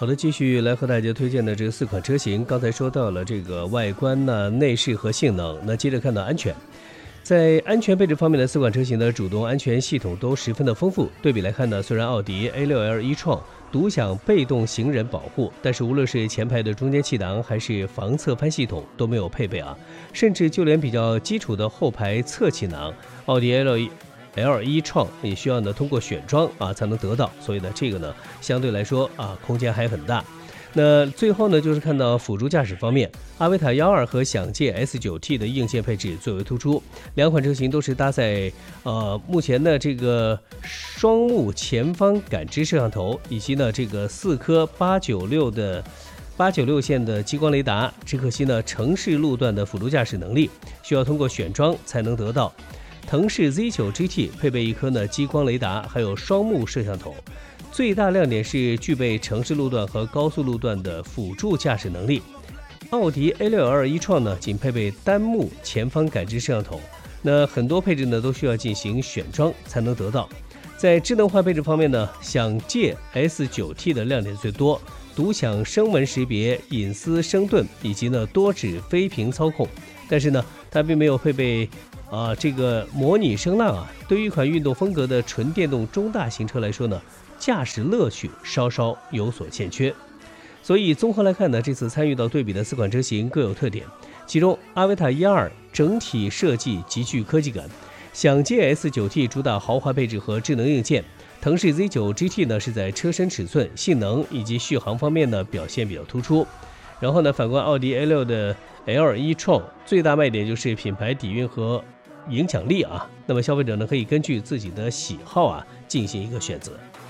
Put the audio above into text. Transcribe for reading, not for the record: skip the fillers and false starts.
好的，继续来和大家推荐的这4款车型，刚才说到了这个外观呢、内饰和性能，那接着看到安全。在安全配置方面的4款车型的主动安全系统都十分的丰富。对比来看呢，虽然奥迪 A6L e-tron独享被动行人保护，但是无论是前排的中间气囊还是防侧翻系统都没有配备啊，甚至就连比较基础的后排侧气囊，奥迪 A6L e-tron也需要呢通过选装才能得到，所以呢这个呢相对来说空间还很大。那最后呢，就是看到辅助驾驶方面，阿维塔12和享界 S9T 的硬件配置最为突出，两款车型都是搭载目前的这个双目前方感知摄像头，以及呢这个4颗896线的激光雷达。只可惜呢，城市路段的辅助驾驶能力需要通过选装才能得到。腾势 Z9 GT 配备1颗呢激光雷达，还有双目摄像头。最大亮点是具备城市路段和高速路段的辅助驾驶能力。奥迪 A6L e-tron 呢，仅配备单目前方感知摄像头，那很多配置呢都需要进行选装才能得到。在智能化配置方面呢，享界 S9T 的亮点最多，独享声纹识别、隐私声盾以及呢多指飞屏操控，但是呢它并没有配备这个模拟声浪对于一款运动风格的纯电动中大型车来说呢，驾驶乐趣稍稍有所欠缺。所以综合来看呢，这次参与到对比的4款车型各有特点，其中阿维塔12整体设计极具科技感，享界 S9T 主打豪华配置和智能硬件，腾势 Z9 GT 呢是在车身尺寸、性能以及续航方面呢表现比较突出。然后呢，反观奥迪 A6 的 L e-tron 最大卖点就是品牌底蕴和影响力那么消费者呢可以根据自己的喜好进行一个选择。